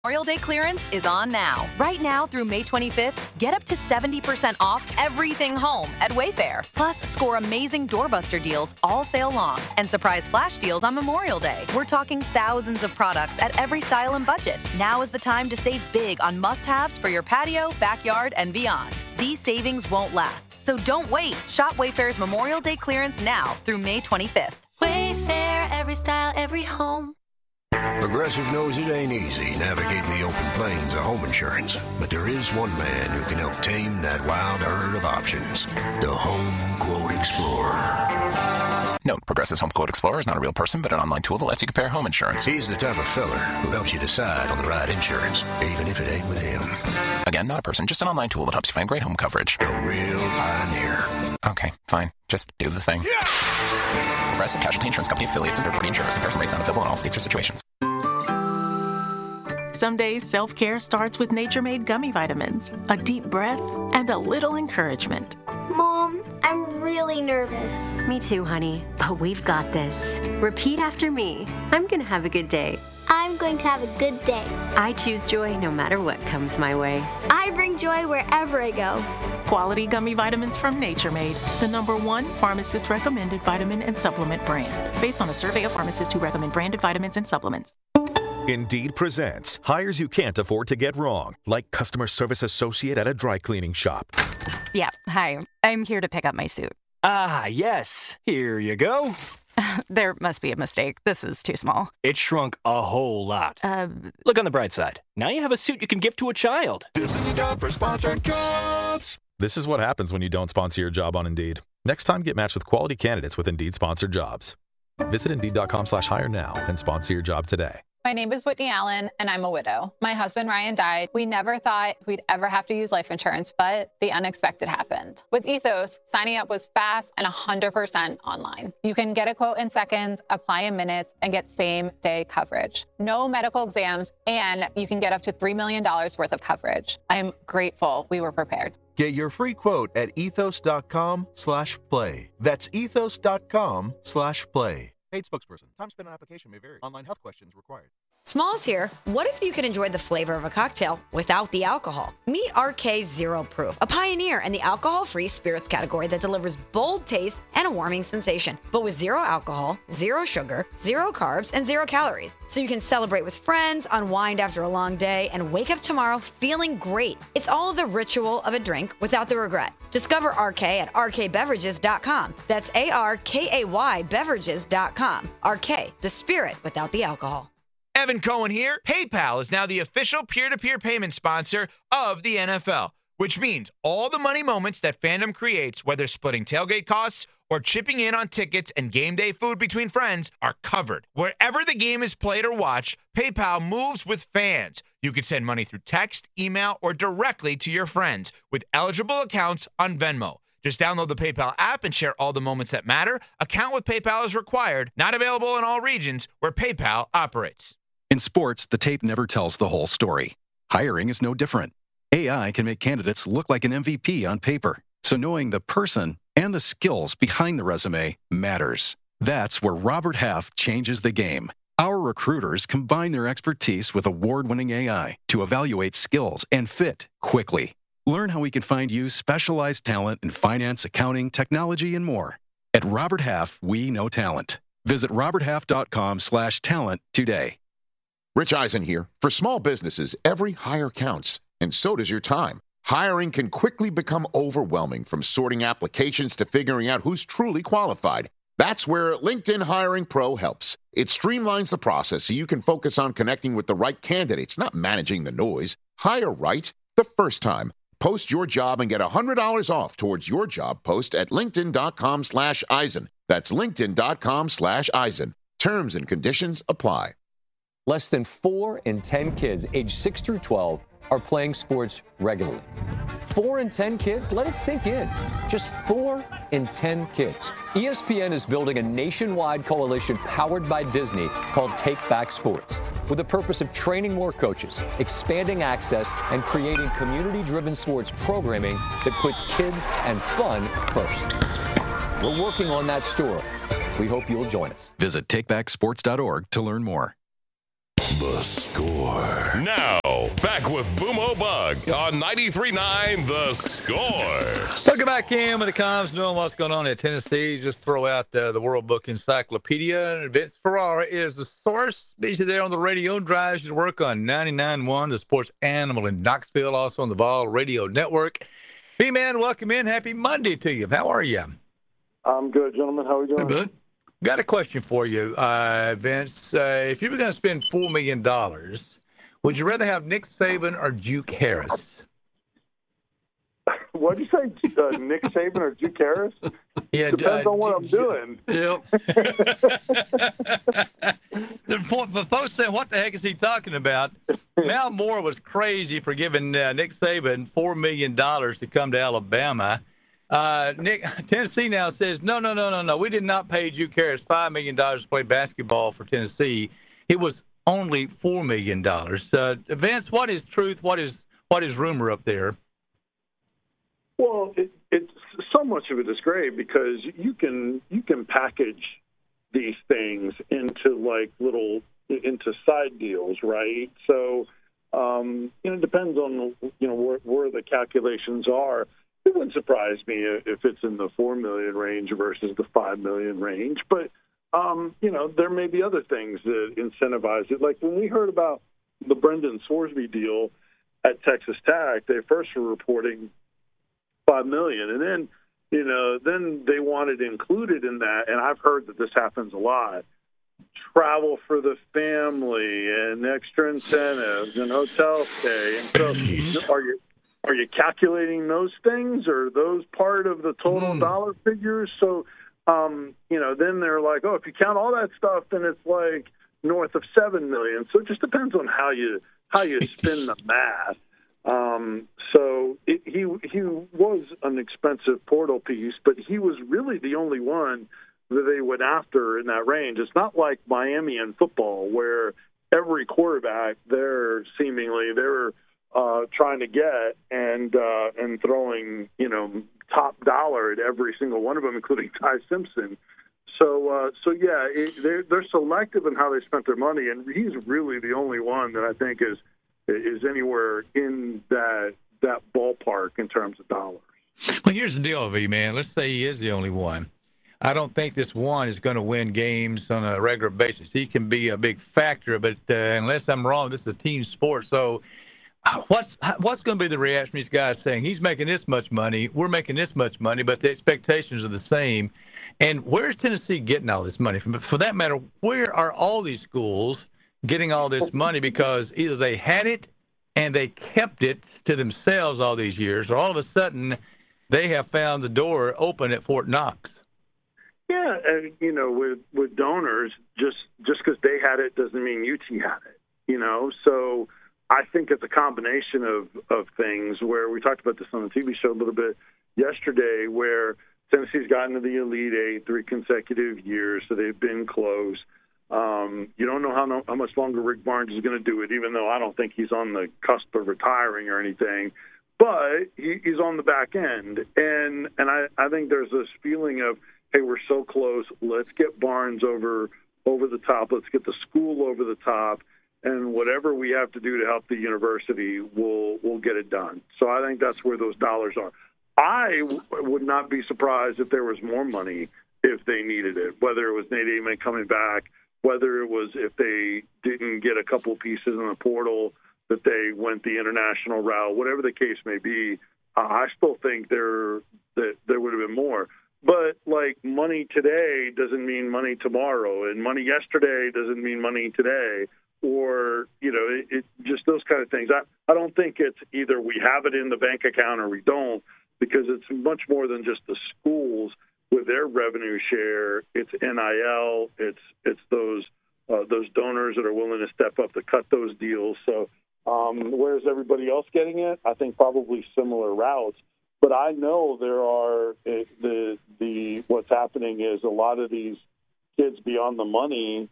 Memorial Day clearance is on now. Right now through May 25th, get up to 70% off everything home at Wayfair. Plus, score amazing doorbuster deals all sale long and surprise flash deals on Memorial Day. We're talking thousands of products at every style and budget. Now is the time to save big on must-haves for your patio, backyard, and beyond. These savings won't last, so don't wait. Shop Wayfair's Memorial Day clearance now through May 25th. Wayfair, every style, every home. Progressive knows it ain't easy navigating the open plains of home insurance, but there is one man who can help tame that wild herd of options. The Home Quote Explorer. Note, Progressive's Home Quote Explorer is not a real person, but an online tool that lets you compare home insurance. He's the type of fella who helps you decide on the right insurance, even if it ain't with him. Again, not a person, just an online tool that helps you find great home coverage. A real pioneer. Okay, fine. Just do the thing. Progressive Casualty Insurance Company affiliates and third-party insurers. Comparison rates not available in all states or situations. Some days, self-care starts with Nature Made gummy vitamins, a deep breath, and a little encouragement. Mom, I'm really nervous. Me too, honey, but we've got this. Repeat after me. I'm going to have a good day. I'm going to have a good day. I choose joy no matter what comes my way. I bring joy wherever I go. Quality gummy vitamins from Nature Made, the #1 pharmacist-recommended vitamin and supplement brand, based on a survey of pharmacists who recommend branded vitamins and supplements. Indeed presents hires you can't afford to get wrong, like customer service associate at a dry cleaning shop. Yeah, hi. I'm here to pick up my suit. Ah, yes. Here you go. There must be a mistake. This is too small. It shrunk a whole lot. Look on the bright side. Now you have a suit you can give to a child. This is the job for sponsored jobs. This is what happens when you don't sponsor your job on Indeed. Next time, get matched with quality candidates with Indeed sponsored jobs. Visit Indeed.com/hire now and sponsor your job today. My name is Whitney Allen, and I'm a widow. My husband, Ryan, died. We never thought we'd ever have to use life insurance, but the unexpected happened. With Ethos, signing up was fast and 100% online. You can get a quote in seconds, apply in minutes, and get same-day coverage. No medical exams, and you can get up to $3 million worth of coverage. I'm grateful we were prepared. Get your free quote at ethos.com/play. That's ethos.com/play. Paid spokesperson. Time spent on application may vary. Online health questions required. Smalls here. What if you could enjoy the flavor of a cocktail without the alcohol? Meet RK Zero Proof, a pioneer in the alcohol-free spirits category that delivers bold taste and a warming sensation, but with zero alcohol, zero sugar, zero carbs, and 0 calories. So you can celebrate with friends, unwind after a long day, and wake up tomorrow feeling great. It's all the ritual of a drink without the regret. Discover RK at rkbeverages.com. That's ARKAY beverages.com. RK, the spirit without the alcohol. Evan Cohen here. PayPal is now the official peer-to-peer payment sponsor of the NFL, which means all the money moments that fandom creates, whether splitting tailgate costs or chipping in on tickets and game day food between friends, are covered. Wherever the game is played or watched, PayPal moves with fans. You can send money through text, email, or directly to your friends with eligible accounts on Venmo. Just download the PayPal app and share all the moments that matter. Account with PayPal is required. Not available in all regions where PayPal operates. In sports, the tape never tells the whole story. Hiring is no different. AI can make candidates look like an MVP on paper, so knowing the person and the skills behind the resume matters. That's where Robert Half changes the game. Our recruiters combine their expertise with award-winning AI to evaluate skills and fit quickly. Learn how we can find you specialized talent in finance, accounting, technology, and more. At Robert Half, we know talent. Visit roberthalf.com/talent today. Rich Eisen here. For small businesses, every hire counts, and so does your time. Hiring can quickly become overwhelming, from sorting applications to figuring out who's truly qualified. That's where LinkedIn Hiring Pro helps. It streamlines the process so you can focus on connecting with the right candidates, not managing the noise. Hire right the first time. Post your job and get $100 off towards your job post at linkedin.com/Eisen. That's linkedin.com/Eisen. Terms and conditions apply. Less than 4 in 10 kids aged 6 through 12 are playing sports regularly. 4 in 10 kids? Let it sink in. Just 4 in 10 kids. ESPN is building a nationwide coalition powered by Disney called Take Back Sports, with the purpose of training more coaches, expanding access, and creating community-driven sports programming that puts kids and fun first. We're working on that story. We hope you'll join us. Visit takebacksports.org to learn more. The Score. Now, back with Boomo Bug on 93.9 The Score. Welcome back in with the Coms, knowing what's going on at Tennessee. Just throw out the World Book Encyclopedia. Vince Ferrara is the source. Busy there on the radio, drives you to work on 99.1, the sports animal in Knoxville, also on the Vol Radio Network. B-Man, welcome in. Happy Monday to you. How are you? I'm good, gentlemen. How are you doing? Good. Got a question for you, Vince. If you were going to spend $4 million, would you rather have Nick Saban or Duke Harris? What did you say, Nick Saban or Duke Harris? Yeah, depends on what I'm doing. Yep. For folks saying, what the heck is he talking about? Mal Moore was crazy for giving Nick Saban $4 million to come to Alabama. Tennessee now says, no. We did not pay Duke Harris $5 million to play basketball for Tennessee. It was only $4 million. Vince, what is truth? What is rumor up there? Well, it's so much of it is great because you can package these things into into side deals, right? So it depends on where the calculations are. It wouldn't surprise me if it's in the $4 million range versus the $5 million range. But, there may be other things that incentivize it. Like when we heard about the Brendan Sorsby deal at Texas Tech, they first were reporting $5 million. And then, then they wanted included in that, and I've heard that this happens a lot, travel for the family and extra incentives and hotel stay. And so are you calculating those things, or are those part of the total dollar figures? So, then they're like, oh, if you count all that stuff, then it's like north of $7 million. So it just depends on how you spin the math. So he was an expensive portal piece, but he was really the only one that they went after in that range. It's not like Miami in football where every quarterback they're trying to get and throwing, top dollar at every single one of them, including Ty Simpson. So they're selective in how they spent their money, and he's really the only one that I think is anywhere in that ballpark in terms of dollars. Well, here's the deal, man. Let's say he is the only one. I don't think this one is going to win games on a regular basis. He can be a big factor, but unless I'm wrong, this is a team sport. So what's going to be the reaction of these guys saying he's making this much money, we're making this much money, but the expectations are the same? And where's Tennessee getting all this money from? For that matter, where are all these schools getting all this money? Because either they had it and they kept it to themselves all these years, or all of a sudden they have found the door open at Fort Knox. Yeah, and with donors, just because they had it doesn't mean UT had it. So I think it's a combination of things where we talked about this on the TV show a little bit yesterday, where Tennessee's gotten to the Elite Eight 3 consecutive years, so they've been close. You don't know how much longer Rick Barnes is going to do it, even though I don't think he's on the cusp of retiring or anything. But he's on the back end, and I think there's this feeling of, hey, we're so close. Let's get Barnes over the top. Let's get the school over the top, and whatever we have to do to help the university, we'll get it done. So I think that's where those dollars are. I would not be surprised if there was more money if they needed it, whether it was Nate Amen coming back, whether it was if they didn't get a couple pieces in the portal, that they went the international route, whatever the case may be. I still think there would have been more. But, money today doesn't mean money tomorrow, and money yesterday doesn't mean money today, or, it just those kind of things. I don't think it's either we have it in the bank account or we don't, because it's much more than just the schools with their revenue share. It's NIL. It's those donors that are willing to step up to cut those deals. So where's everybody else getting it? I think probably similar routes. But I know there are what's happening is a lot of these kids beyond the money.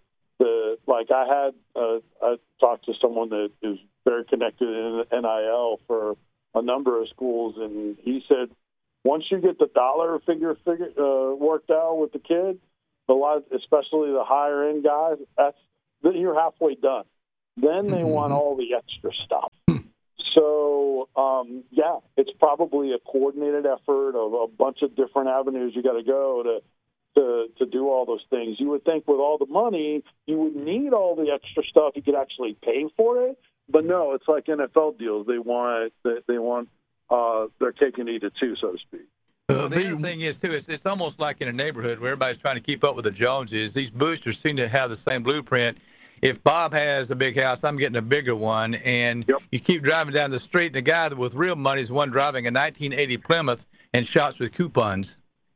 I talked to someone that is very connected in NIL for a number of schools, and he said once you get the dollar figure worked out with the kid, especially the higher end guys, you're halfway done. Then they want all the extra stuff. So, it's probably a coordinated effort of a bunch of different avenues you got to go to do all those things. You would think with all the money, you would need all the extra stuff. You could actually pay for it. But no, it's like NFL deals. They want their cake and eat it too, so to speak. The other thing is, too, it's almost like in a neighborhood where everybody's trying to keep up with the Joneses. These boosters seem to have the same blueprint. If Bob has a big house, I'm getting a bigger one. And you keep driving down the street, and the guy with real money is the one driving a 1980 Plymouth and shops with coupons.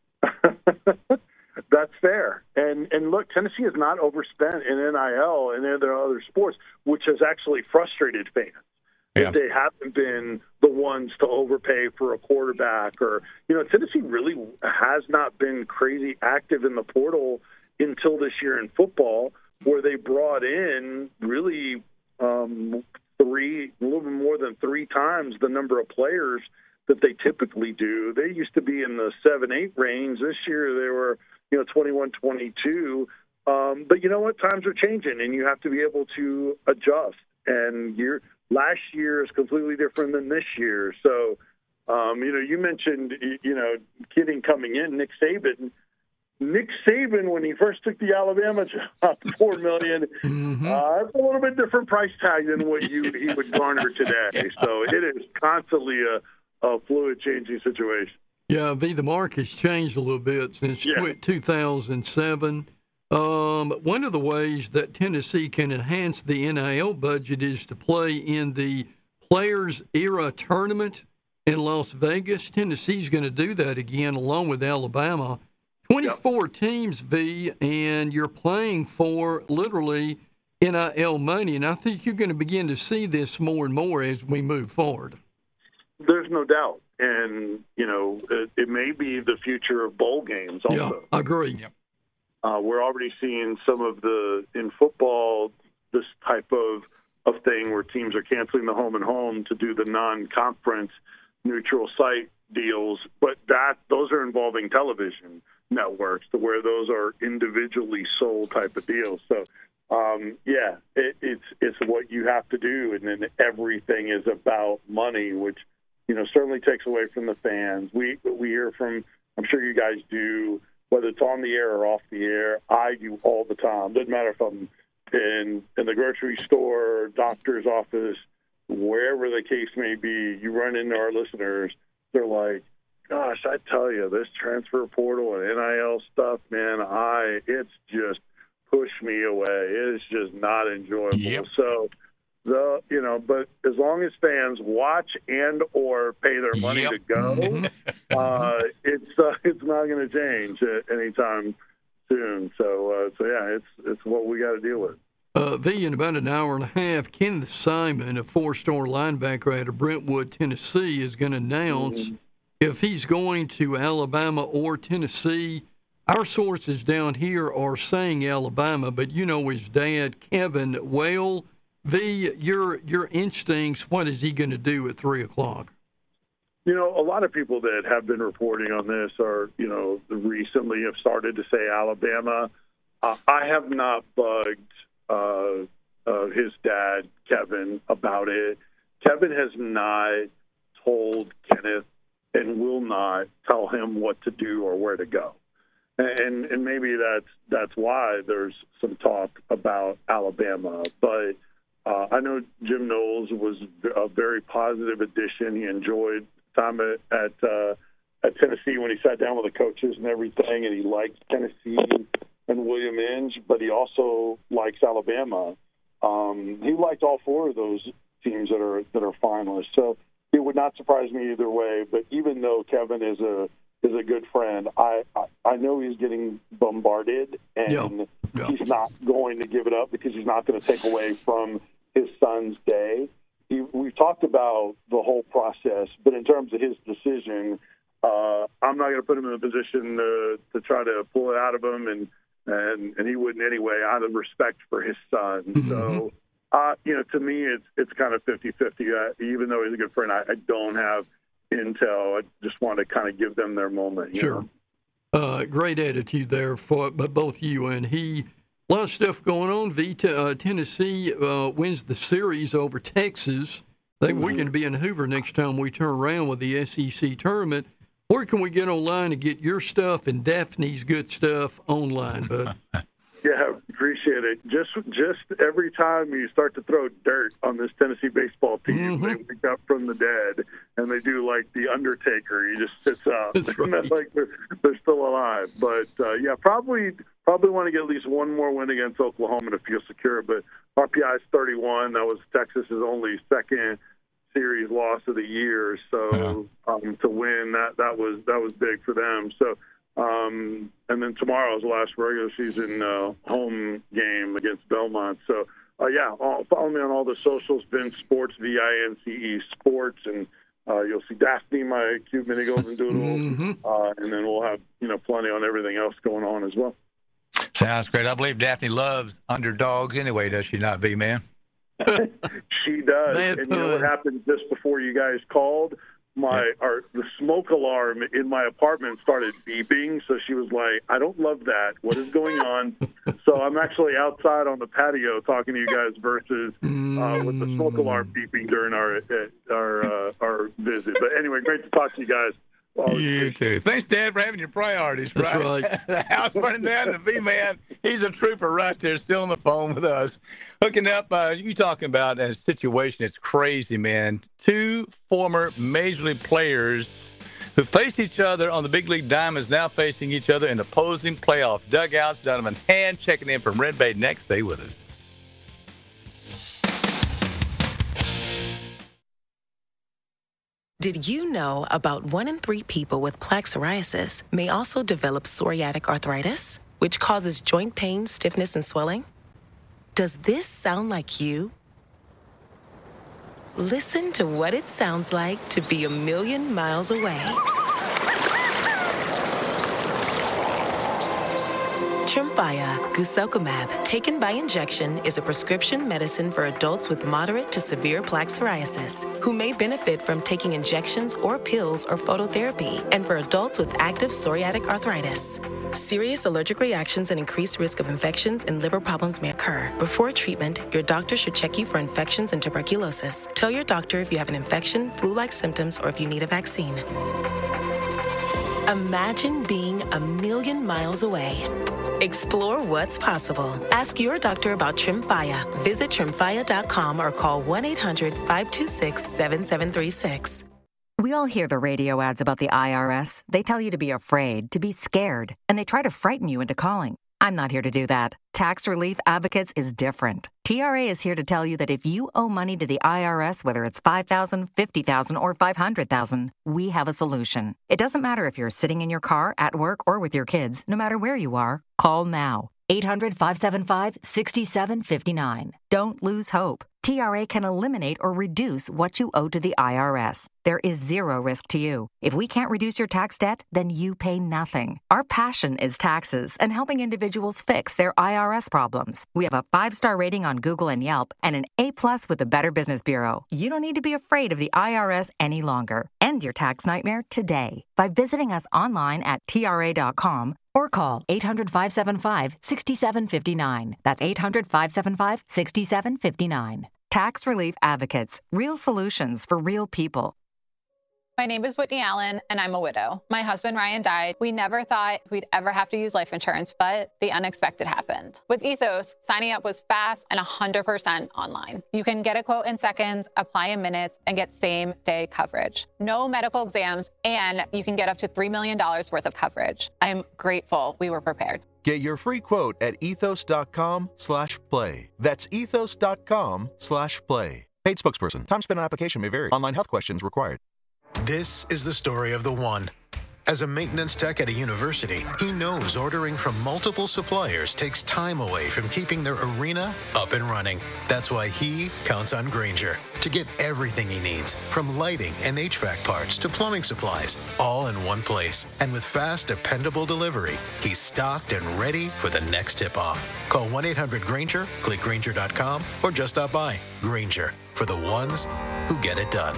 That's fair. And look, Tennessee has not overspent in NIL and in their other sports, which has actually frustrated fans. Yeah. If they haven't been the ones to overpay for a quarterback, or Tennessee really has not been crazy active in the portal until this year in football, where they brought in really a little bit more than 3 times the number of players that they typically do. They used to be in the 7-8 range. This year they were 21, 22. But you know what? Times are changing, and you have to be able to adjust. And last year is completely different than this year. So, you mentioned, kidding coming in, Nick Saban. Nick Saban, when he first took the Alabama job, $4 million, it's a little bit different price tag than what he would garner today. So it is constantly a fluid, changing situation. Yeah, the mark has changed a little bit since 2007. One of the ways that Tennessee can enhance the NIL budget is to play in the Players Era Tournament in Las Vegas. Tennessee's going to do that again, along with Alabama. 24 teams, V, and you're playing for literally NIL money. And I think you're going to begin to see this more and more as we move forward. There's no doubt. And, it may be the future of bowl games also. Yeah, I agree. Yep. We're already seeing some of in football, this type of thing where teams are canceling the home and home to do the non-conference neutral site deals. But those are involving television networks, to where those are individually sold type of deals. So, it's what you have to do. And then everything is about money, which, certainly takes away from the fans. We hear from, I'm sure you guys do, whether it's on the air or off the air, I do all the time. Doesn't matter if I'm in the grocery store, doctor's office, wherever the case may be, you run into our listeners, they're like, gosh, I tell you, this transfer portal and NIL stuff, man, it's just pushed me away. It's just not enjoyable. Yep. So, but as long as fans watch and or pay their money to go, it's not going to change anytime soon. So it's what we got to deal with. V, in about an hour and a half, Kenneth Simon, a 4-star linebacker out of Brentwood, Tennessee, is going to announce if he's going to Alabama or Tennessee. Our sources down here are saying Alabama, but his dad, Kevin Whale. V, your instincts, what is he going to do at 3 o'clock? A lot of people that have been reporting on this are, recently have started to say Alabama. I have not bugged his dad, Kevin, about it. Kevin has not told Kenneth and will not tell him what to do or where to go. And maybe that's why there's some talk about Alabama. But I know Jim Knowles was a very positive addition. He enjoyed time at Tennessee when he sat down with the coaches and everything, and he liked Tennessee and William Inge, but he also likes Alabama. He liked all 4 of those teams that are finalists. So it would not surprise me either way. But even though Kevin is a good friend, I know he's getting bombarded, and he's not going to give it up because he's not going to take away from his son's day. We've talked about the whole process, but in terms of his decision, I'm not going to put him in a position to try to pull it out of him, and he wouldn't anyway, out of respect for his son. Mm-hmm. So, to me, it's kind of 50-50. Even though he's a good friend, I don't have intel. I just want to kind of give them their moment. Sure. Great attitude there for both you and he. A lot of stuff going on. Tennessee wins the series over Texas. I think we're going to be in Hoover next time we turn around with the SEC tournament. Where can we get online to get your stuff and Daphne's good stuff online, bud? Yeah, appreciate it. Just every time you start to throw dirt on this Tennessee baseball team, they wake up from the dead and they do like the Undertaker. He just sits up. That's right. That's like they're still alive. But yeah, probably want to get at least one more win against Oklahoma to feel secure. But RPI is 31. That was Texas's only second series loss of the year. So to win that was big for them. So. And then tomorrow is the last regular season home game against Belmont. So, follow me on all the socials, Vince Sports, VINCE Sports, and you'll see Daphne, my cute mini golden doodles, and then we'll have plenty on everything else going on as well. Sounds great. I believe Daphne loves underdogs anyway, does she not, V-Man? She does. And you know what happened just before you guys called? The smoke alarm in my apartment started beeping, so she was like, I don't love that. What is going on? So I'm actually outside on the patio talking to you guys versus with the smoke alarm beeping during our visit. But anyway, great to talk to you guys. You too. Thanks, Dad, for having your priorities, right? That's right. The house burning down, the V-Man, he's a trooper right there, still on the phone with us. Hooking up, you talking about a situation, it's crazy, man. Two former Major League players who faced each other on the Big League Diamonds now facing each other in opposing playoff dugouts. Donovan Hand checking in from Red Bay next. Stay with us. Did you know about 1 in 3 people with plaque psoriasis may also develop psoriatic arthritis, which causes joint pain, stiffness, and swelling? Does this sound like you? Listen to what it sounds like to be a million miles away. Tremfya guselkumab, taken by injection, is a prescription medicine for adults with moderate to severe plaque psoriasis who may benefit from taking injections or pills or phototherapy, and for adults with active psoriatic arthritis. Serious allergic reactions and increased risk of infections and liver problems may occur. Before treatment, your doctor should check you for infections and tuberculosis. Tell your doctor if you have an infection, flu-like symptoms, or if you need a vaccine. Imagine being a million miles away. Explore what's possible. Ask your doctor about Tremfya. Visit Tremfya.com or call 1-800-526-7736. We all hear the radio ads about the IRS. They tell you to be afraid, to be scared, and they try to frighten you into calling. I'm not here to do that. Tax Relief Advocates is different. TRA is here to tell you that if you owe money to the IRS, whether it's $5,000, $50,000, or $500,000, we have a solution. It doesn't matter if you're sitting in your car, at work, or with your kids. No matter where you are, call now. 800-575-6759. Don't lose hope. TRA can eliminate or reduce what you owe to the IRS. There is zero risk to you. If we can't reduce your tax debt, then you pay nothing. Our passion is taxes and helping individuals fix their IRS problems. We have a 5-star rating on Google and Yelp and an A+ with the Better Business Bureau. You don't need to be afraid of the IRS any longer. End your tax nightmare today by visiting us online at TRA.com or call 800-575-6759. That's 800-575-6759. Tax Relief Advocates. Real solutions for real people. My name is Whitney Allen, and I'm a widow. My husband, Ryan, died. We never thought we'd ever have to use life insurance, but the unexpected happened. With Ethos, signing up was fast and 100% online. You can get a quote in seconds, apply in minutes, and get same-day coverage. No medical exams, and you can get up to $3 million worth of coverage. I'm grateful we were prepared. Get your free quote at ethos.com/play. That's ethos.com/play. Paid spokesperson. Time spent on application may vary. Online health questions required. This is the story of the one. As a maintenance tech at a university, he knows ordering from multiple suppliers takes time away from keeping their arena up and running. That's why he counts on Grainger to get everything he needs, from lighting and HVAC parts to plumbing supplies, all in one place. And with fast, dependable delivery, he's stocked and ready for the next tip-off. Call 1-800-GRAINGER, click Grainger.com, or just stop by. Grainger, for the ones who get it done.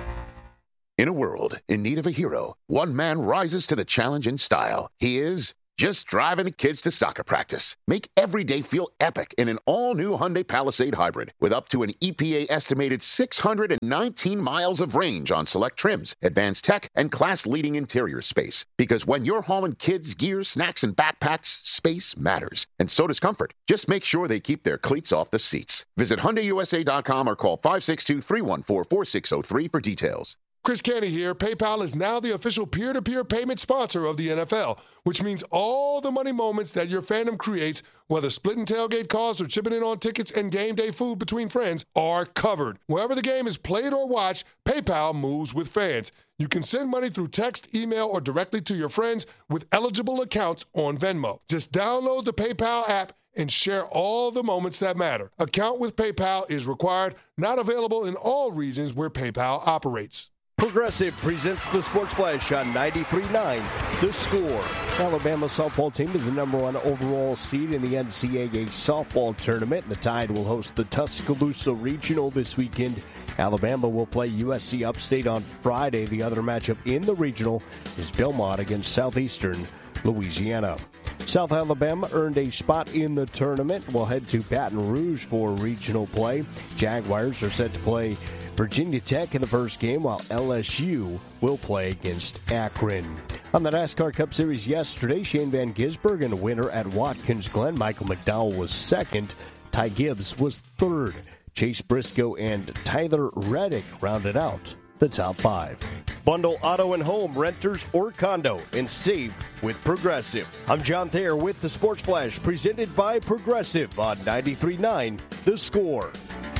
In a world in need of a hero, one man rises to the challenge in style. He is just driving the kids to soccer practice. Make every day feel epic in an all-new Hyundai Palisade Hybrid with up to an EPA-estimated 619 miles of range on select trims, advanced tech, and class-leading interior space. Because when you're hauling kids, gear, snacks, and backpacks, space matters. And so does comfort. Just make sure they keep their cleats off the seats. Visit HyundaiUSA.com or call 562-314-4603 for details. Chris Canty here. PayPal is now the official peer-to-peer payment sponsor of the NFL, which means all the money moments that your fandom creates, whether splitting tailgate costs or chipping in on tickets and game day food between friends, are covered. Wherever the game is played or watched, PayPal moves with fans. You can send money through text, email, or directly to your friends with eligible accounts on Venmo. Just download the PayPal app and share all the moments that matter. Account with PayPal is required, not available in all regions where PayPal operates. Progressive presents the Sports Flash on 93.9 The Score. Alabama softball team is the #1 overall seed in the NCAA softball tournament. The Tide will host the Tuscaloosa Regional this weekend. Alabama will play USC Upstate on Friday. The other matchup in the regional is Belmont against Southeastern Louisiana. South Alabama earned a spot in the tournament. We'll head to Baton Rouge for regional play. Jaguars are set to play Virginia Tech in the first game, while LSU will play against Akron. On the NASCAR Cup Series yesterday, Shane Van Gisbergen, a winner at Watkins Glen. Michael McDowell was second. Ty Gibbs was third. Chase Briscoe and Tyler Reddick rounded out the top 5. Bundle auto and home, renters or condo, and save with Progressive. I'm John Thayer with the Sports Flash, presented by Progressive on 93.9 The Score.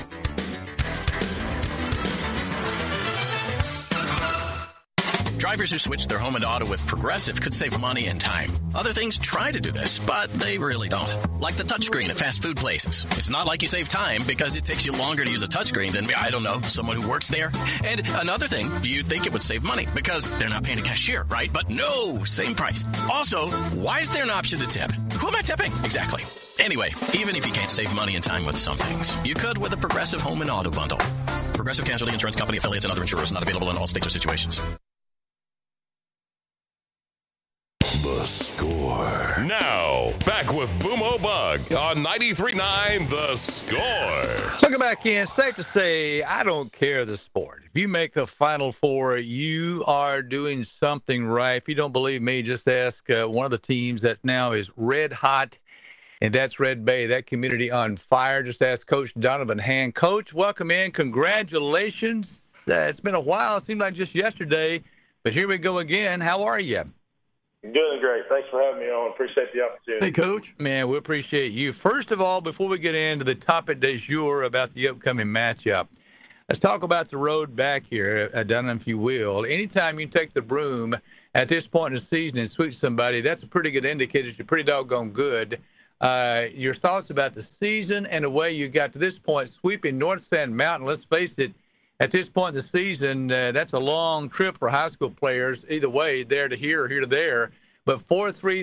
Drivers who switch their home and auto with Progressive could save money and time. Other things try to do this, but they really don't. Like the touchscreen at fast food places. It's not like you save time because it takes you longer to use a touchscreen than, I don't know, someone who works there. And another thing, you'd think it would save money because they're not paying a cashier, right? But no, same price. Also, why is there an option to tip? Who am I tipping? Exactly. Anyway, even if you can't save money and time with some things, you could with a Progressive home and auto bundle. Progressive Casualty Insurance Company, affiliates, and other insurers, not available in all states or situations. The Score. Now, back with Boomo Bug on 93.9 The Score. Looking back in, it's safe to say I don't care the sport. If you make the Final Four, you are doing something right. If you don't believe me, just ask one of the teams that now is red hot, and that's Red Bay, that community on fire. Just ask Coach Donovan Hand. Coach, welcome in. Congratulations. It's been a while. It seemed like just yesterday, but here we go again. How are you? Doing great. Thanks for having me on. Appreciate the opportunity. Hey, Coach. Man, we appreciate you. First of all, before we get into the topic du jour about the upcoming matchup, let's talk about the road back here, Dunham, if you will. Anytime you take the broom at this point in the season and sweep somebody, that's a pretty good indicator. You're pretty doggone good. Your thoughts about the season and the way you got to this point, sweeping North Sand Mountain. Let's face it, at this point in the season, that's a long trip for high school players. Either way, there to here or here to there. But 4-3,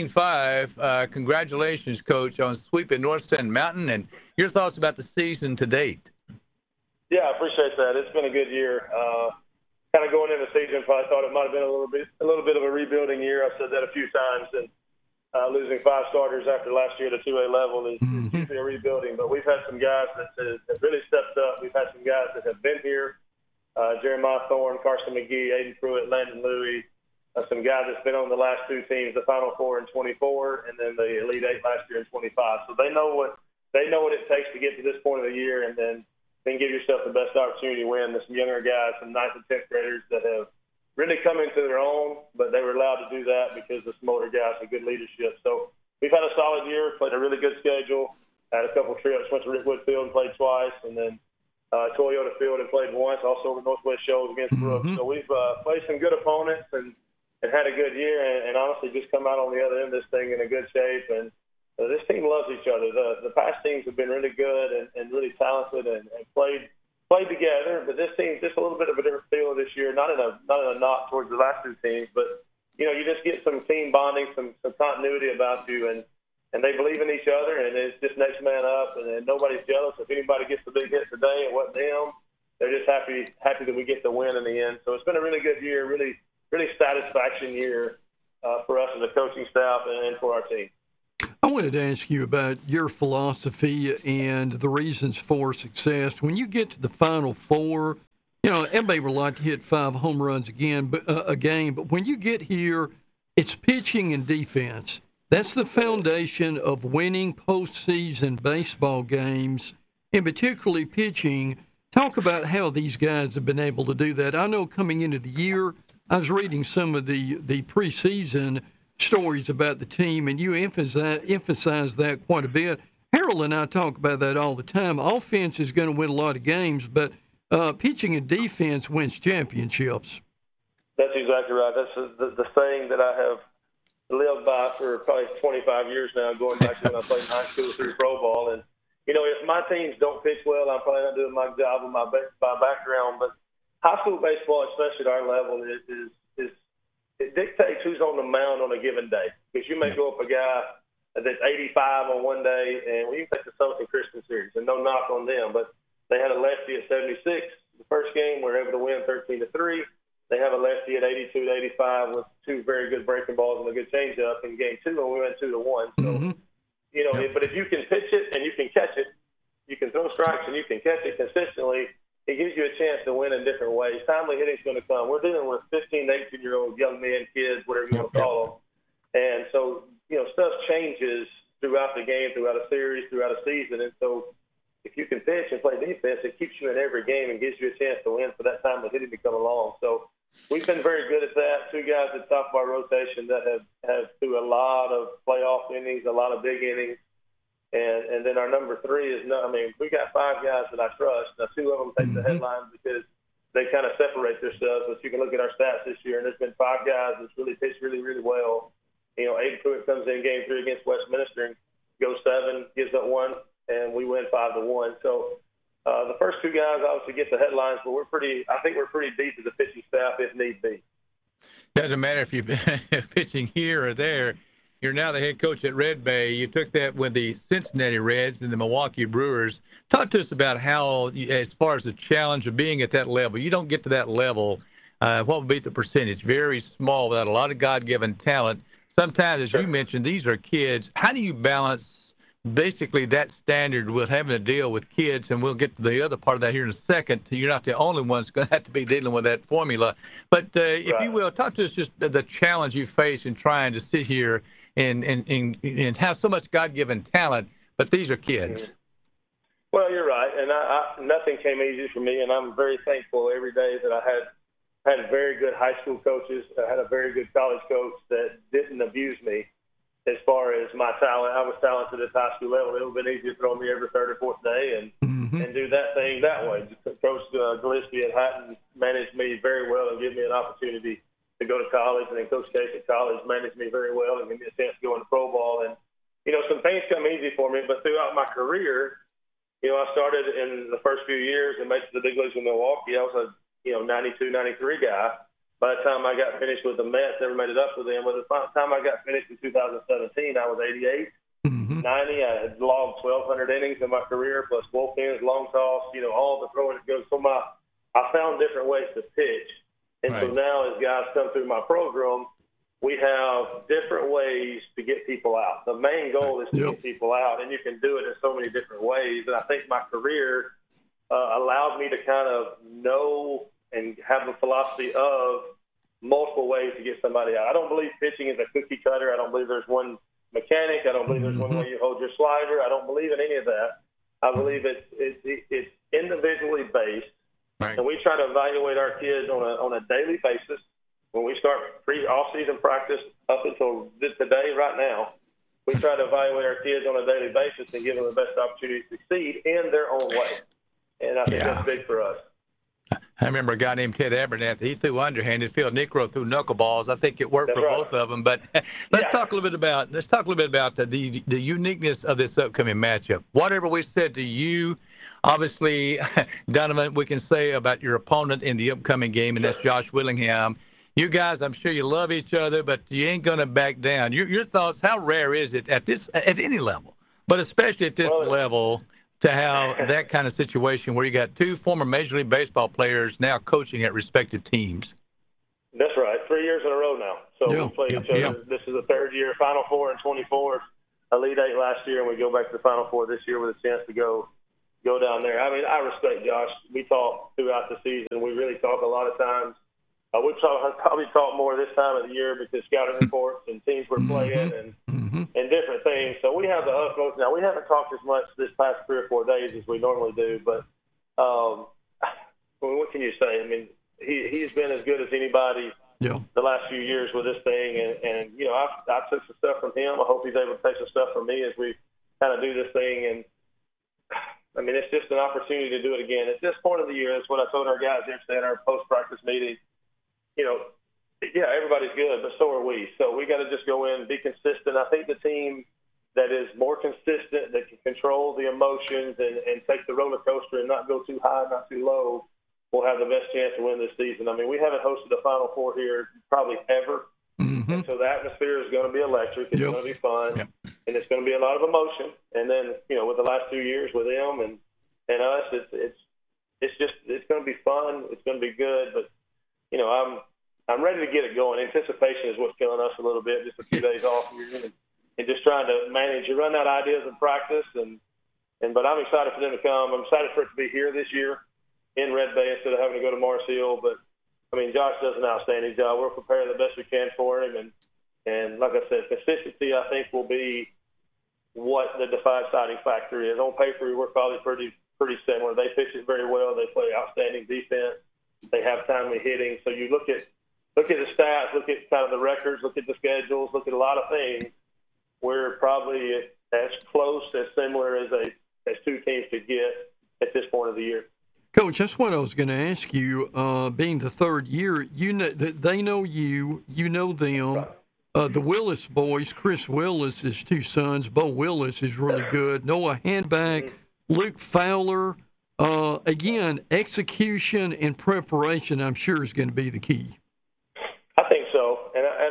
13-5, congratulations, Coach, on sweeping North Sand Mountain. And your thoughts about the season to date? Yeah, I appreciate that. It's been a good year. Kind of going into the season, probably thought it might have been a little bit of a rebuilding year. I've said that a few times. And losing 5 starters after last year to 2A level is usually a rebuilding. But we've had some guys that have really stepped up. We've had some guys that have been here. Jeremiah Thorne, Carson McGee, Aiden Pruitt, Landon Louie. Some guys that's been on the last 2 teams, the Final Four in 24 and then the Elite 8 last year in 25. So they know what it takes to get to this point of the year and then give yourself the best opportunity to win. There's some younger guys, some 9th and 10th graders that have really come into their own, but they were allowed to do that because of some older guys with good leadership. So we've had a solid year, played a really good schedule, had a couple trips, went to Rickwood Field and played twice, and then Toyota Field and played once, also over Northwest Shoals against Brooks. So we've played some good opponents and had a good year and honestly just come out on the other end of this thing in a good shape. And this team loves each other. The past teams have been really good and really talented and played together, but this team's just a little bit of a different feel this year. Not in a knock towards the last 2 teams, but you just get some team bonding, some continuity about you, and they believe in each other, and it's just next man up, and nobody's jealous. If anybody gets the big hit today, it wasn't them. They're just happy that we get the win in the end. So it's been a really good year, really satisfaction year for us as a coaching staff and for our team. I wanted to ask you about your philosophy and the reasons for success. When you get to the Final Four, everybody would like to hit 5 home runs a game, but when you get here, it's pitching and defense. That's the foundation of winning postseason baseball games, and particularly pitching. Talk about how these guys have been able to do that. I know coming into the year, I was reading some of the preseason stories about the team, and you emphasize that quite a bit. Harold and I talk about that all the time. Offense is going to win a lot of games, but pitching and defense wins championships. That's exactly right. That's the saying that I have lived by for probably 25 years now, going back to when I played in high school through pro ball. And, if my teams don't pitch well, I'm probably not doing my job with my background. But high school baseball, especially at our level, it dictates who's on the mound on a given day. Because you may go up a guy that's 85 on one day, and you take the Southern Christian series, and no knock on them, but they had a lefty at 76 the first game. We were able to win 13-3. They have a lefty at 82-85 with 2 very good breaking balls and a good changeup in game 2, and we went 2-1. So, but if you can pitch it and you can catch it, you can throw strikes and you can catch it consistently, it gives you a chance to win in different ways. Timely hitting is going to come. We're dealing with 15, 18-year-old young men, kids, whatever you want to call them. And so, stuff changes throughout the game, throughout a series, throughout a season. And so if you can pitch and play defense, it keeps you in every game and gives you a chance to win for that timely hitting to come along. So we've been very good at that. 2 guys at the top of our rotation that have through a lot of playoff innings, a lot of big innings. And then our number 3 is we got 5 guys that I trust. Now 2 of them take the headlines because they kind of separate themselves. But you can look at our stats this year, and there's been 5 guys that's really pitched really, really well. Aiden Pruitt comes in game 3 against Westminster and goes 7, gives up 1, and we win 5-1. So the first 2 guys obviously get the headlines, but I think we're pretty deep as a pitching staff if need be. Doesn't matter if you're pitching here or there. You're now the head coach at Red Bay. You took that with the Cincinnati Reds and the Milwaukee Brewers. Talk to us about how, as far as the challenge of being at that level, you don't get to that level. What would be the percentage? Very small, without a lot of God-given talent. Sometimes, as you mentioned, these are kids. How do you balance basically that standard with having to deal with kids? And we'll get to the other part of that here in a second. You're not the only one that's going to have to be dealing with that formula. But if you will, talk to us just the challenge you face in trying to sit here and have so much God-given talent, but these are kids. Well, you're right, and nothing came easy for me, and I'm very thankful every day that I had very good high school coaches. I had a very good college coach that didn't abuse me as far as my talent. I was talented at high school level. It would have been easy to throw me every 3rd or 4th day and do that thing that way. Coach Gillespie at Hatton managed me very well and gave me an opportunity to go to college, and then Coach Case at college managed me very well and gave me a chance to go into pro ball. And, some things come easy for me, but throughout my career, I started in the first few years and made it to the big leagues in Milwaukee. I was a, 92, 93 guy. By the time I got finished with the Mets, never made it up with them. By the time I got finished in 2017, I was 88, 90. I had logged 1,200 innings in my career, plus bullpens, long toss, all the throwing that goes. So I found different ways to pitch. And so now as guys come through my program, we have different ways to get people out. The main goal is to get people out, and you can do it in so many different ways. And I think my career allowed me to kind of know and have the philosophy of multiple ways to get somebody out. I don't believe pitching is a cookie cutter. I don't believe there's one mechanic. I don't believe there's one way you hold your slider. I don't believe in any of that. I believe it's individually based. And we try to evaluate our kids on a daily basis. When we start off-season practice up until today, right now, we try to evaluate our kids on a daily basis and give them the best opportunity to succeed in their own way. And I think that's big for us. I remember a guy named Ted Abernathy. He threw underhanded. Phil Necro threw knuckleballs. I think it worked for both of them. But let's talk a little bit about the uniqueness of this upcoming matchup. Whatever we said to you, obviously, Donovan, we can say about your opponent in the upcoming game, and that's Josh Willingham. You guys, I'm sure you love each other, but you ain't going to back down. Your thoughts? How rare is it at any level, but especially at this level, to have that kind of situation where you got 2 former Major League Baseball players now coaching at respective teams? That's right. 3 years in a row now. So we played each other. Yeah. This is the third year. Final Four in 24, Elite Eight last year, and we go back to the Final Four this year with a chance to go down there. I mean, I respect Josh. We talk throughout the season. We really talk a lot of times. We probably talk more this time of the year because scouting reports and teams we're playing and different things. So we have the utmost. Now, we haven't talked as much this past 3 or 4 days as we normally do, but what can you say? I mean, he's been as good as anybody the last few years with this thing. And you know, I took some stuff from him. I hope he's able to take some stuff from me as we kind of do this thing. And, I mean, it's just an opportunity to do it again. At this point of the year, that's what I told our guys yesterday in our post-practice meeting. You know, yeah, everybody's good, but so are we. So we got to just go in and be consistent. I think the team that is more consistent, that can control the emotions and take the roller coaster and not go too high, not too low, will have the best chance to win this season. I mean, we haven't hosted a Final Four here probably ever. And so the atmosphere is going to be electric. It's going to be fun. And it's going to be a lot of emotion. And then, you know, with the last 2 years with them and us, it's going to be fun. It's going to be good. But, you know, I'm ready to get it going. Anticipation is what's killing us a little bit. Just a few days off here and just trying to manage. You run out of ideas in practice, but I'm excited for them to come. I'm excited for it to be here this year in Red Bay instead of having to go to Mars Hill. But I mean, Josh does an outstanding job. We're preparing the best we can for him, and like I said, consistency I think will be what the deciding factor is. On paper, we're probably pretty similar. They pitch it very well. They play outstanding defense. They have timely hitting. So you look at the stats, look at kind of the records, look at the schedules, look at a lot of things. We're probably as close, as similar as two teams could get at this point of the year. Coach, that's what I was going to ask you. Being the third year, you know, they know you, you know them. Right. The Willis boys, Chris Willis, his 2 sons, Bo Willis is really good. Noah Handback, Luke Fowler. Again, execution and preparation, I'm sure, is going to be the key. I think so,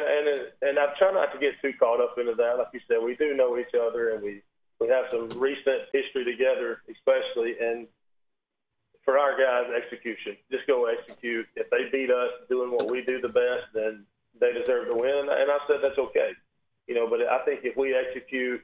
and I try not to get too caught up into that. Like you said, we do know each other, and we have some recent history together, especially. And for our guys, execution. Just go execute. If they beat us doing what we do the best, then they deserve to win. And I said that's okay, you know. But I think if we execute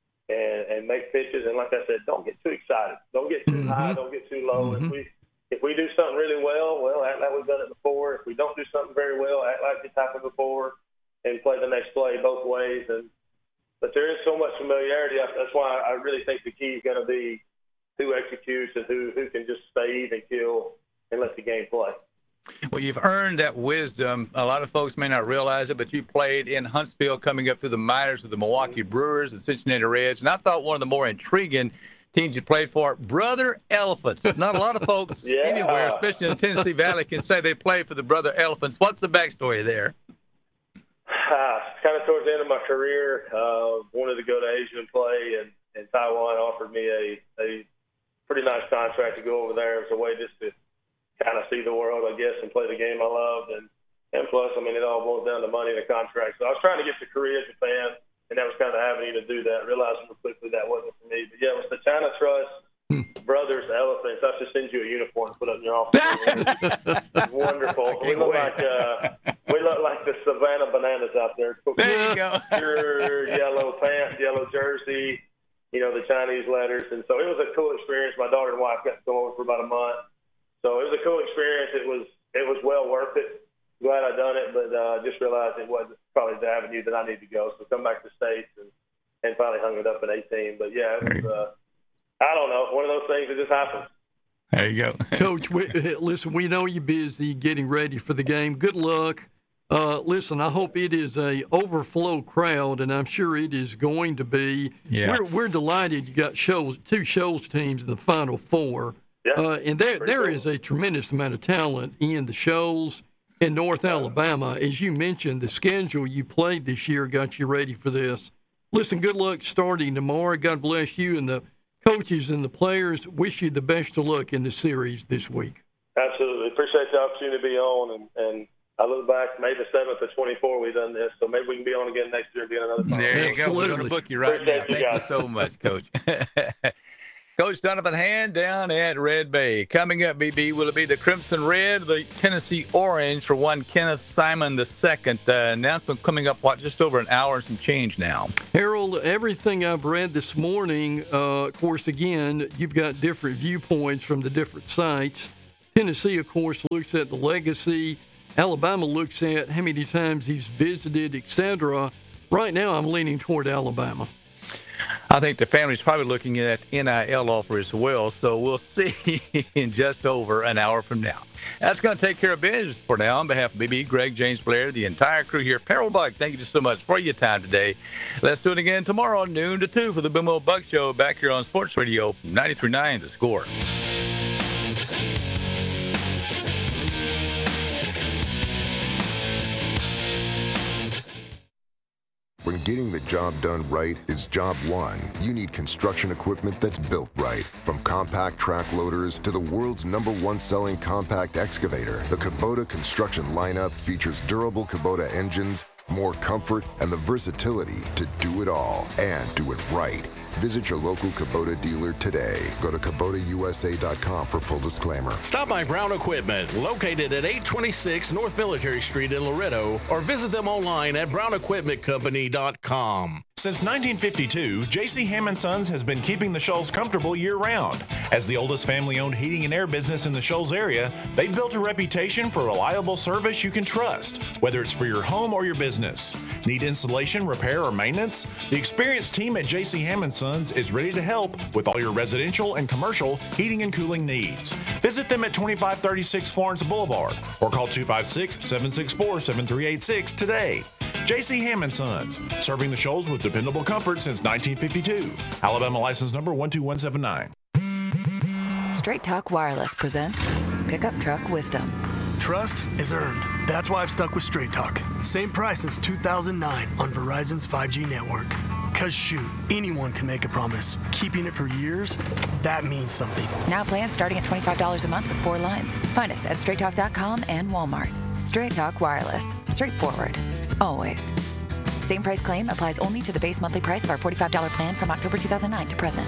and make pitches, and like I said, don't get too excited. Don't get too high. Don't get too low. If we do something really well, act like we've done it before. If we don't do something very well, act like it's happened before, and play the next play both ways. But there is so much familiarity. That's why I really think the key is going to be who executes and who can just stay even kill and let the game play. Well, you've earned that wisdom. A lot of folks may not realize it, but you played in Huntsville coming up through the minors with the Milwaukee Brewers and Cincinnati Reds. And I thought one of the more intriguing teams you played for, Brother Elephants. Not a lot of folks anywhere, especially in the Tennessee Valley, can say they played for the Brother Elephants. What's the backstory there? Kind of towards the end of my career, wanted to go to Asia and play, and Taiwan offered me a pretty nice contract to go over there. It was a way just to kind of see the world, I guess, and play the game I loved. And plus, I mean, it all boils down to money and a contract. So I was trying to get to Korea, Japan, and that was kind of the avenue to do that. Realizing quickly that wasn't for me. But, yeah, it was the China Trust Brothers Elephants. I should send you a uniform to put up in your office. It's wonderful. We look like the Savannah Bananas out there. There you go. Pure yellow pants, yellow jersey, you know, the Chinese letters. And so it was a cool experience. My daughter and wife got to go over for about a month. So it was a cool experience. It was well worth it. Glad I done it, but just realized it wasn't probably the avenue that I need to go. So come back to the States and finally hung it up in 18. But yeah, it was, I don't know, one of those things that just happens. There you go. Coach, listen, we know you're busy getting ready for the game. Good luck. Listen, I hope it is a overflow crowd, and I'm sure it is going to be. Yeah. We're delighted you got two Shoals teams in the Final Four. Yeah. And there is a tremendous amount of talent in the Shoals in North Alabama. As you mentioned, the schedule you played this year got you ready for this. Listen, good luck starting tomorrow. God bless you, and the coaches and the players wish you the best of luck in the series this week. Absolutely. Appreciate the opportunity to be on, and I look back, May the 7th of 24, we've done this, so maybe we can be on again next year and be another time. There you go. We're going to book you right now. Thank you so much, Coach. Coach Donovan Hand down at Red Bay. Coming up, BB, will it be the Crimson Red, the Tennessee Orange for one Kenneth Simon II? Announcement coming up, just over an hour and some change now. Harold, everything I've read this morning, of course, again, you've got different viewpoints from the different sites. Tennessee, of course, looks at the legacy. Alabama looks at how many times he's visited, etc. Right now, I'm leaning toward Alabama. I think the family's probably looking at NIL offer as well, so we'll see in just over an hour from now. That's going to take care of business for now. On behalf of BB, Greg, James Blair, the entire crew here, Harold Buck, thank you so much for your time today. Let's do it again tomorrow, noon to 2 for the Boomo Buck Show back here on Sports Radio 93.9 The Score. When getting the job done right is job one, you need construction equipment that's built right. From compact track loaders to the world's #1 selling compact excavator, the Kubota construction lineup features durable Kubota engines, more comfort, and the versatility to do it all and do it right. Visit your local Kubota dealer today. Go to KubotaUSA.com for full disclaimer. Stop by Brown Equipment, located at 826 North Military Street in Loretto, or visit them online at brownequipmentcompany.com. Since 1952, J.C. Hammond Sons has been keeping the Shoals comfortable year-round. As the oldest family-owned heating and air business in the Shoals area, they've built a reputation for reliable service you can trust, whether it's for your home or your business. Need installation, repair, or maintenance? The experienced team at J.C. Hammond Sons is ready to help with all your residential and commercial heating and cooling needs. Visit them at 2536 Florence Boulevard or call 256-764-7386 today. J.C. Hammond Sons, serving the Shoals with dependable comfort since 1952. Alabama license number 12179. Straight Talk Wireless presents Pickup Truck Wisdom. Trust is earned. That's why I've stuck with Straight Talk. Same price since 2009 on Verizon's 5G network. Cause shoot, anyone can make a promise. Keeping it for years, that means something. Now plans starting at $25 a month with 4 lines. Find us at straighttalk.com and Walmart. Straight Talk Wireless. Straightforward. Always. Same price claim applies only to the base monthly price of our $45 plan from October 2009 to present.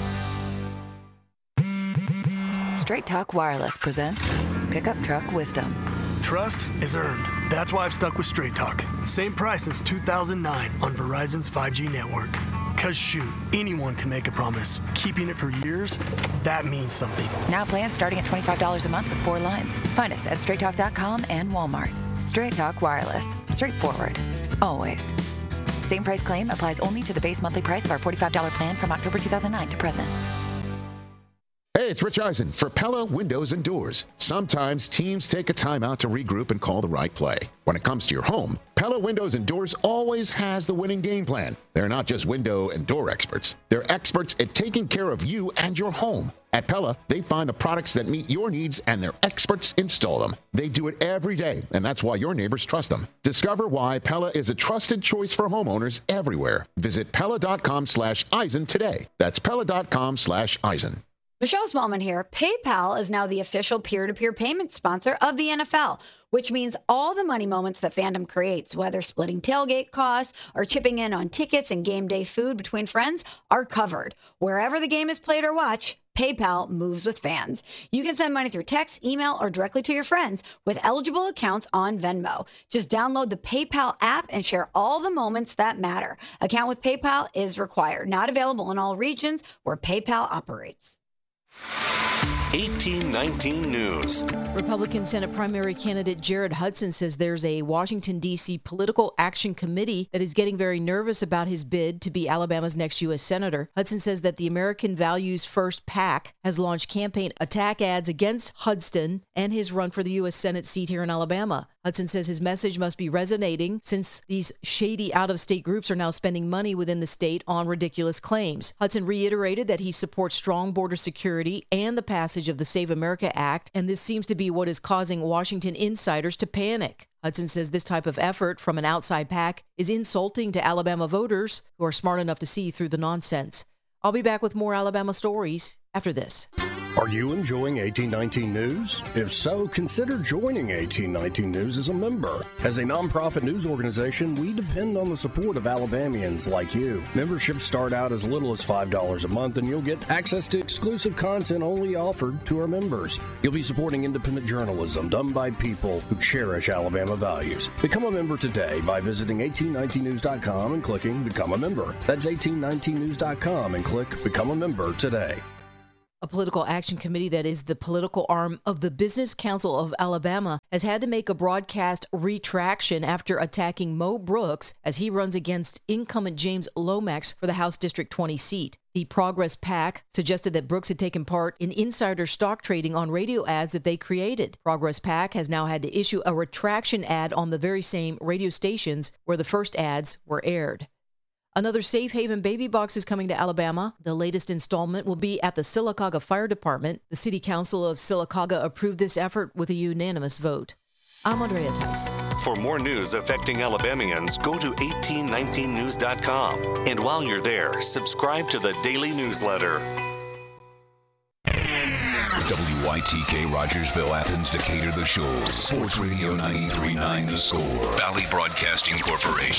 Straight Talk Wireless presents Pickup Truck Wisdom. Trust is earned. That's why I've stuck with Straight Talk. Same price since 2009 on Verizon's 5G network. Cause shoot, anyone can make a promise. Keeping it for years, that means something. Now plans starting at $25 a month with 4 lines. Find us at straighttalk.com and Walmart. Straight Talk Wireless. Straightforward. Always. Same price claim applies only to the base monthly price of our $45 plan from October 2009 to present. Hey, it's Rich Eisen for Pella Windows and Doors. Sometimes teams take a timeout to regroup and call the right play. When it comes to your home, Pella Windows and Doors always has the winning game plan. They're not just window and door experts. They're experts at taking care of you and your home. At Pella, they find the products that meet your needs and their experts install them. They do it every day, and that's why your neighbors trust them. Discover why Pella is a trusted choice for homeowners everywhere. Visit Pella.com/Eisen today. That's Pella.com/Eisen. Michelle Smallman here. PayPal is now the official peer-to-peer payment sponsor of the NFL, which means all the money moments that fandom creates, whether splitting tailgate costs or chipping in on tickets and game day food between friends, are covered. Wherever the game is played or watched, PayPal moves with fans. You can send money through text, email, or directly to your friends with eligible accounts on Venmo. Just download the PayPal app and share all the moments that matter. Account with PayPal is required. Not available in all regions where PayPal operates. 1819 News. Republican Senate primary candidate Jared Hudson says there's a Washington, D.C. political action committee that is getting very nervous about his bid to be Alabama's next U.S. Senator. Hudson says that the American Values First PAC has launched campaign attack ads against Hudson and his run for the U.S. Senate seat here in Alabama. Hudson says his message must be resonating since these shady out-of-state groups are now spending money within the state on ridiculous claims. Hudson reiterated that he supports strong border security and the passage of the Save America Act, and this seems to be what is causing Washington insiders to panic. Hudson says this type of effort from an outside PAC is insulting to Alabama voters who are smart enough to see through the nonsense. I'll be back with more Alabama stories after this. Are you enjoying 1819 News? If so, consider joining 1819 News as a member. As a nonprofit news organization, we depend on the support of Alabamians like you. Memberships start out as little as $5 a month, and you'll get access to exclusive content only offered to our members. You'll be supporting independent journalism done by people who cherish Alabama values. Become a member today by visiting 1819news.com and clicking Become a Member. That's 1819news.com and click Become a Member today. A political action committee that is the political arm of the Business Council of Alabama has had to make a broadcast retraction after attacking Mo Brooks as he runs against incumbent James Lomax for the House District 20 seat. The Progress PAC suggested that Brooks had taken part in insider stock trading on radio ads that they created. Progress PAC has now had to issue a retraction ad on the very same radio stations where the first ads were aired. Another Safe Haven baby box is coming to Alabama. The latest installment will be at the Sylacauga Fire Department. The City Council of Sylacauga approved this effort with a unanimous vote. I'm Andrea Tice. For more news affecting Alabamians, go to 1819news.com. And while you're there, subscribe to the daily newsletter. WYTK Rogersville, Athens, Decatur, The Shoals. Sports Radio 93.9 The Score. Valley Broadcasting Corporation.